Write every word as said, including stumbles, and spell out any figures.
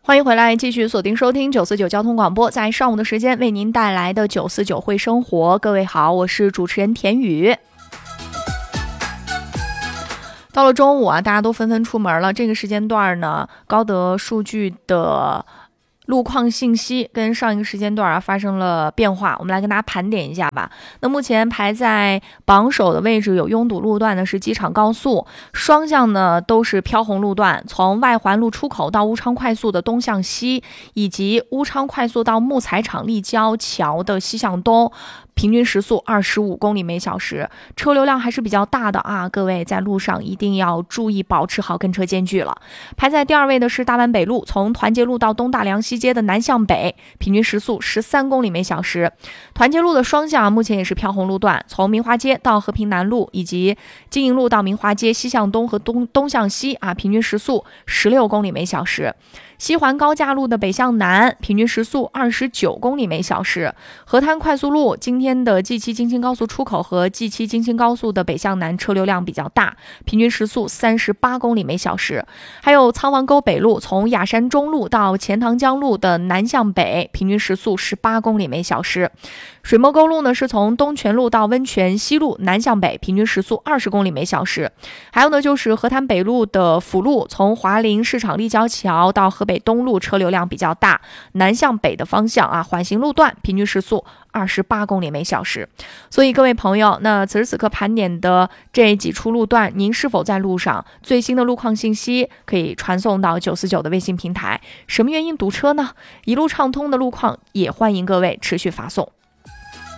欢迎回来，继续锁定收听九四九交通广播，在上午的时间为您带来的九四九会生活。各位好，我是主持人田雨。到了中午啊，大家都纷纷出门了。这个时间段呢，高德数据的路况信息跟上一个时间段啊发生了变化，我们来跟大家盘点一下吧。那目前排在榜首的位置有拥堵路段的是机场高速，双向呢都是飘红路段，从外环路出口到乌昌快速的东向西，以及乌昌快速到木材厂立交桥的西向东，平均时速二十五公里每小时，车流量还是比较大的啊，各位在路上一定要注意保持好跟车间距了。排在第二位的是大湾北路，从团结路到东大梁西街的南向北，平均时速十三公里每小时。团结路的双向目前也是飘红路段，从明华街到和平南路以及经营路到明华街西向东和东东向西啊，平均时速十六公里每小时。西环高架路的北向南，平均时速二十九公里每小时。河滩快速路今天的 G 七 京青高速出口和 G 七 京青高速的北向南车流量比较大，平均时速三十八公里每小时。还有仓王沟北路，从雅山中路到钱塘江路的南向北，平均时速十八公里每小时。水墨沟路呢，是从东泉路到温泉西路南向北，平均时速二十公里每小时。还有呢，就是河滩北路的辅路，从华林市场立交桥到河北东路车流量比较大，南向北的方向啊，缓行路段平均时速二十八公里每小时。所以各位朋友，那此时此刻盘点的这几处路段，您是否在路上？最新的路况信息可以传送到九四九的微信平台。什么原因堵车呢？一路畅通的路况也欢迎各位持续发送。